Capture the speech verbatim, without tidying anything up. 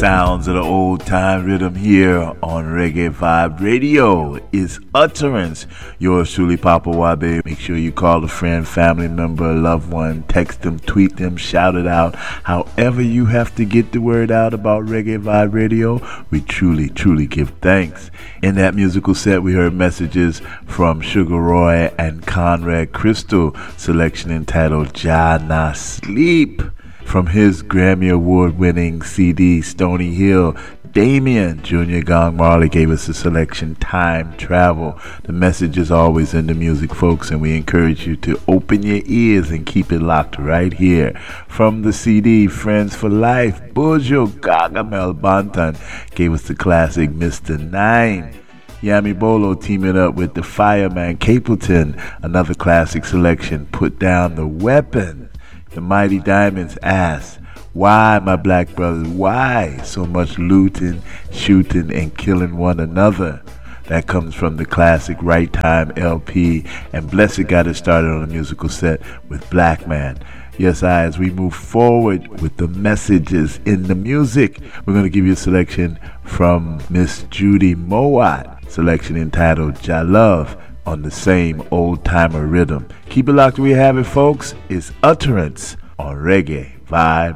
sounds of the old time rhythm here on Reggae Vibe Radio is Utterance. Yours truly, Papa Wabe. Make sure you call a friend, family member, loved one, text them, tweet them, shout it out. However you have to get the word out about Reggae Vibe Radio, we truly, truly give thanks. In that musical set, we heard messages from Sugar Roy and Conrad Crystal, selection entitled Ja Na Sleep. From his Grammy Award-winning C D, Stony Hill, Damien Junior Gong Marley gave us a selection, Time Travel. The message is always in the music, folks, and we encourage you to open your ears and keep it locked right here. From the C D, Friends for Life, Bojo Gargamel Bantan gave us the classic Mister Nine. Yami Bolo teaming up with the Fireman Capleton, another classic selection, Put Down the Weapon. The Mighty Diamonds asked, why, my black brothers, why so much looting, shooting, and killing one another? That comes from the classic Right Time L P, and Blessed got it started on a musical set with Black Man. Yes, I, as we move forward with the messages in the music, we're going to give you a selection from Miss Judy Mowat, selection entitled Ja Love, on the same old-timer rhythm. Keep it locked where you have it, folks. It's Utterance on Reggae Vibe